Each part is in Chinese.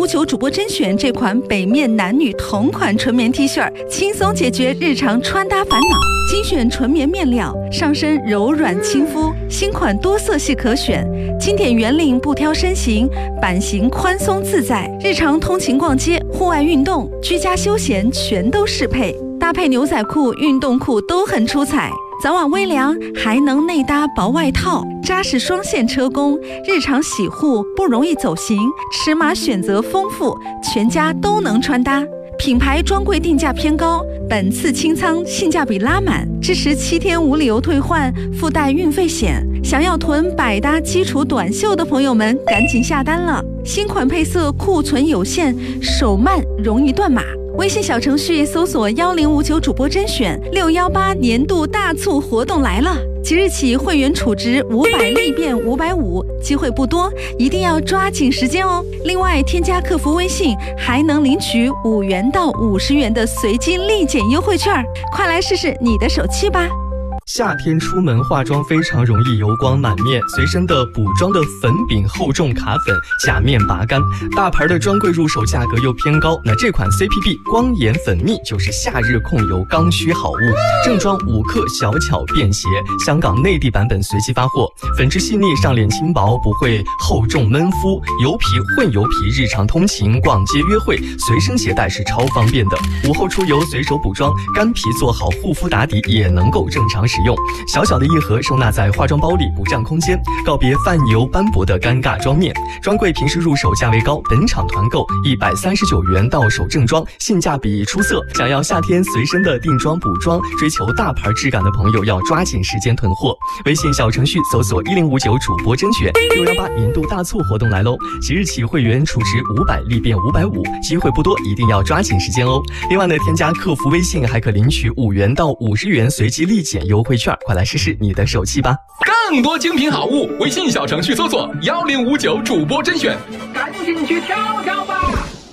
球主播甄选这款北面男女同款纯棉 T 恤，轻松解决日常穿搭烦恼。精选纯棉面料，上身柔软亲肤，新款多色系可选，经典圆领不挑身形，版型宽松自在，日常通勤逛街、户外运动、居家休闲全都适配，搭配牛仔裤、运动裤都很出彩。早晚微凉，还能内搭薄外套，扎实双线车工，日常洗护不容易走形，尺码选择丰富，全家都能穿搭。品牌专柜定价偏高，本次清仓性价比拉满，支持7天无理由退换，附带运费险。想要囤百搭基础短袖的朋友们，赶紧下单了！新款配色库存有限，手慢容易断码。微信小程序搜索1059主播甄选，618年度大促活动来了！即日起会员储值500立变550，机会不多，一定要抓紧时间哦。另外，添加客服微信还能领取5元到50元的随机立减优惠券，快来试试你的手气吧！ 夏天出门化妆非常容易油光满面，随身的补妆的粉饼厚重卡粉，假面拔干，大牌的专柜入手价格又偏高，那这款 CPB 光眼粉蜜就是夏日控油刚需好物，正装5克，小巧便携，香港内地版本随机发货，粉质细腻，上脸轻薄，不会厚重闷肤，油皮混油皮，日常通勤、逛街、约会随身携带是超方便的，午后出游随手补妆，干皮做好护肤打底也能够正常使用，小小的一盒收纳在化妆包里，不占空间，告别泛油斑驳的尴尬妆面。专柜平时入手价位高，本场团购139元到手正装，性价比出色。想要夏天随身的定妆补妆，追求大牌质感的朋友要抓紧时间囤货。微信小程序搜索1059主播甄选，618年度大促活动来喽！即日起会员储值500立变550，机会不多，一定要抓紧时间哦。另外呢，添加客服微信还可领取5元到50元随机立减优惠券，快来试试你的手气吧！ 更多精品好物，微信小程序搜索1059主播甄选，赶紧去挑挑吧！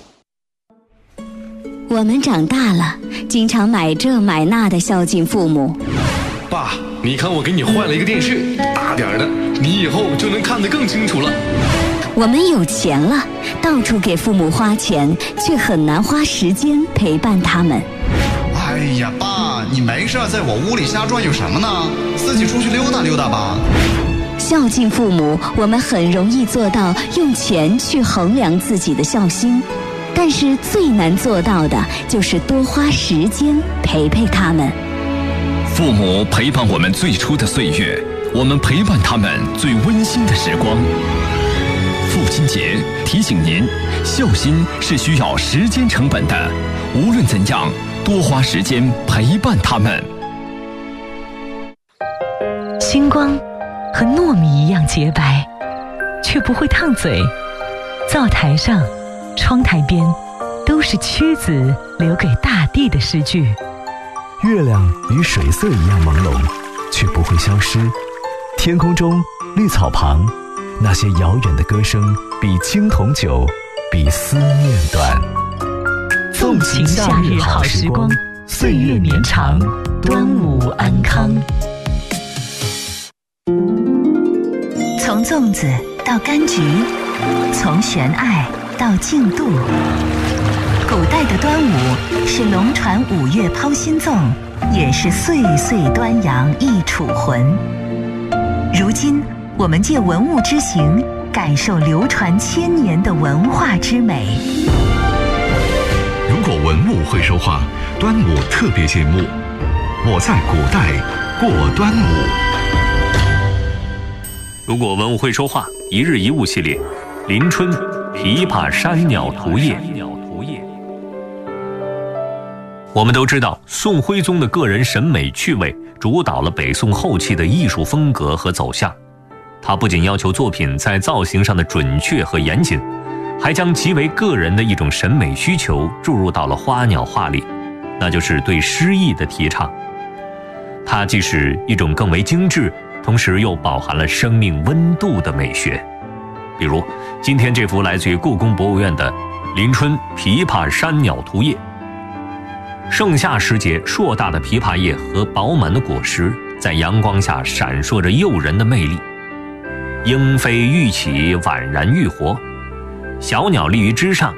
我们长大了，经常买这买那的孝敬父母。 爸，你看我给你换了一个电视，大点的，你以后就能看得更清楚了。 我们有钱了，到处给父母花钱，却很难花时间陪伴他们。 哎呀，爸，你没事在我屋里瞎转悠什么呢？自己出去溜达溜达吧。 孝敬父母，我们很容易做到用钱去衡量自己的孝心，但是最难做到的就是多花时间陪陪他们。 父母陪伴我们最初的岁月，我们陪伴他们最温馨的时光。父亲节提醒您，孝心是需要时间成本的，无论怎样，多花时间陪伴他们。 星光和糯米一样洁白，却不会烫嘴。灶台上、窗台边，都是屈子留给大地的诗句。 月亮与水色一样朦胧，却不会消失。天空中，绿草旁，那些遥远的歌声，比青铜酒，比思念短。 纵情夏日好时光，岁月绵长，端午安康。从粽子到柑橘，从悬爱到竞渡。古代的端午是龙船5月抛新粽，也是岁岁端阳忆楚魂。如今我们借文物之行，感受流传千年的文化之美。 如果文物会说话，端午特别节目，我在古代过端午。 如果文物会说话，一日一物系列，临春琵琶山鸟图页。我们都知道，宋徽宗的个人审美趣味主导了北宋后期的艺术风格和走向。他不仅要求作品在造型上的准确和严谨，还将极为个人的一种审美需求注入到了花鸟画里，那就是对诗意的提倡。它既是一种更为精致，同时又饱含了生命温度的美学。比如今天这幅来自于故宫博物院的临春琵琶山鸟图页。盛夏时节，硕大的枇杷叶和饱满的果实在阳光下闪烁着诱人的魅力。莺飞欲起，宛然欲活，小鸟立于枝上，